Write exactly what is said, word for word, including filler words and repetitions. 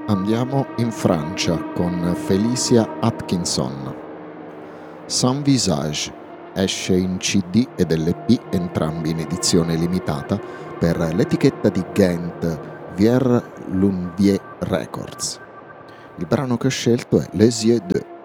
Andiamo in Francia con Felicia Atkinson. Sans Visage esce in C D ed L P, entrambi in edizione limitata, per l'etichetta di Ghent Vier Lunvier Records. Il brano che ho scelto è Les Yeux de